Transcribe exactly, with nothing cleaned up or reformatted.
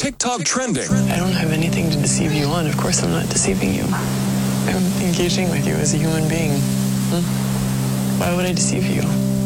TikTok trending. I don't have anything to deceive you on. Of course I'm not deceiving you. I'm engaging with you as a human being. Hmm? Why would I deceive you?